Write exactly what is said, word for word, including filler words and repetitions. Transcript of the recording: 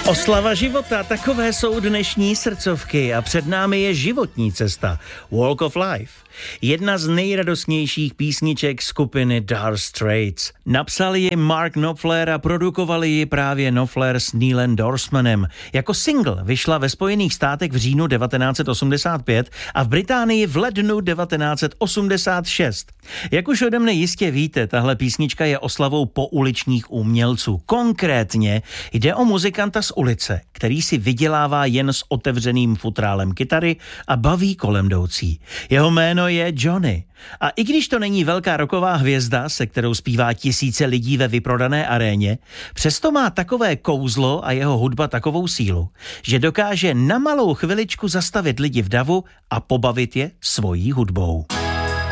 Oslava života, takové jsou dnešní srdcovky a před námi je životní cesta, Walk of Life. Jedna z nejradostnějších písniček skupiny Dire Straits. Napsal ji Mark Knopfler a produkovali ji právě Knopfler s Neilem Dorsmanem. Jako single vyšla ve Spojených státech v říjnu devatenáct set osmdesát pět a v Británii v lednu devatenáct set osmdesát šest. Jak už ode mne jistě víte, tahle písnička je oslavou pouličních umělců. Konkrétně jde o muzikanta z ulice, který si vydělává jen s otevřeným futrálem kytary a baví kolem jdoucí. Jeho jméno je Johnny. A i když to není velká rocková hvězda, se kterou zpívá tisíce lidí ve vyprodané aréně, přesto má takové kouzlo a jeho hudba takovou sílu, že dokáže na malou chviličku zastavit lidi v davu a pobavit je svojí hudbou.